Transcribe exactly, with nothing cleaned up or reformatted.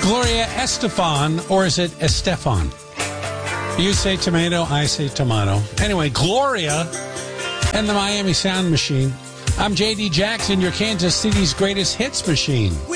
Gloria Estefan, or is it Estefan? You say tomato, I say tomato. Anyway, Gloria and the Miami Sound Machine. I'm J D Jackson, your Kansas City's greatest hits machine.